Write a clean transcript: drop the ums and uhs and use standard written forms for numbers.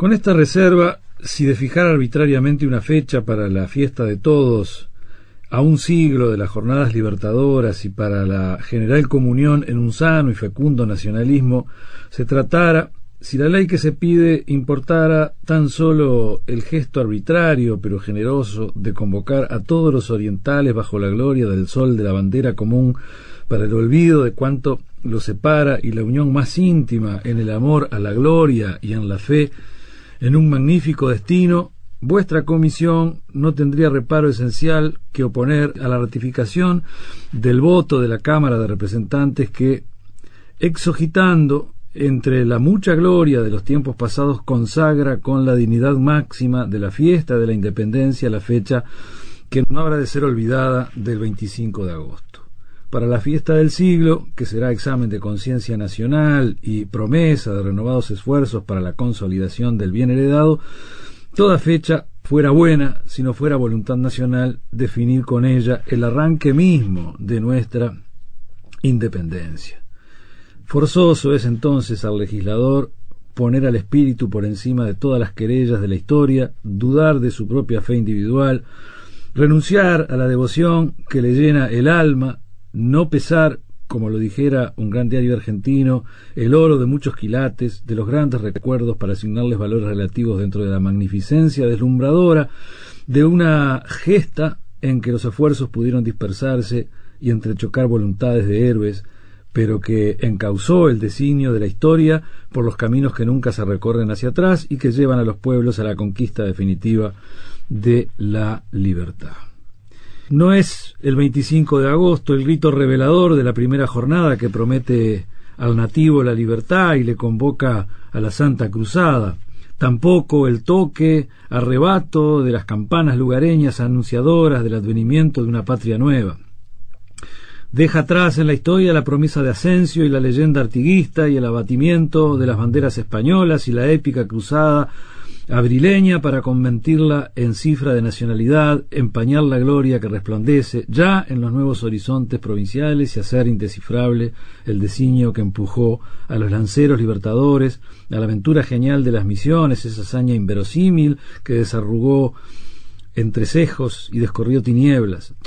Con esta reserva, si de fijar arbitrariamente una fecha para la fiesta de todos, a un siglo de las jornadas libertadoras y para la general comunión en un sano y fecundo nacionalismo, se tratara, si la ley que se pide importara tan solo el gesto arbitrario pero generoso de convocar a todos los orientales bajo la gloria del sol de la bandera común para el olvido de cuanto los separa y la unión más íntima en el amor a la gloria y en la fe en un magnífico destino, vuestra comisión no tendría reparo esencial que oponer a la ratificación del voto de la Cámara de Representantes que, exogitando entre la mucha gloria de los tiempos pasados, consagra con la dignidad máxima de la fiesta de la independencia la fecha que no habrá de ser olvidada del 25 de agosto. Para la fiesta del siglo, que será examen de conciencia nacional y promesa de renovados esfuerzos para la consolidación del bien heredado, toda fecha fuera buena si no fuera voluntad nacional definir con ella el arranque mismo de nuestra independencia. Forzoso es entonces al legislador poner al espíritu por encima de todas las querellas de la historia, dudar de su propia fe individual, renunciar a la devoción que le llena el alma, no pesar, como lo dijera un gran diario argentino, el oro de muchos quilates, de los grandes recuerdos para asignarles valores relativos dentro de la magnificencia deslumbradora de una gesta en que los esfuerzos pudieron dispersarse y entrechocar voluntades de héroes, pero que encauzó el designio de la historia por los caminos que nunca se recorren hacia atrás y que llevan a los pueblos a la conquista definitiva de la libertad. No es el 25 de agosto el grito revelador de la primera jornada que promete al nativo la libertad y le convoca a la Santa Cruzada. Tampoco el toque, arrebato de las campanas lugareñas anunciadoras del advenimiento de una patria nueva. Deja atrás en la historia la promesa de Asensio y la leyenda artiguista y el abatimiento de las banderas españolas y la épica cruzada abrileña para convertirla en cifra de nacionalidad, empañar la gloria que resplandece ya en los nuevos horizontes provinciales y hacer indescifrable el designio que empujó a los lanceros libertadores a la aventura genial de las Misiones, esa hazaña inverosímil que desarrugó entrecejos y descorrió tinieblas.